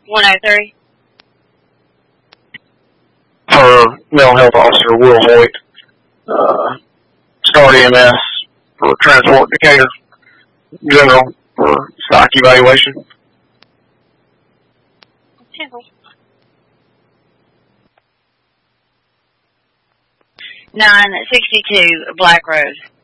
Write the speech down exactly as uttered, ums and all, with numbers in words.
one oh three. For mental health officer Will Hoyt, uh, Start E M S for transport Decatur, general for psych evaluation. nine sixty-two Black Road.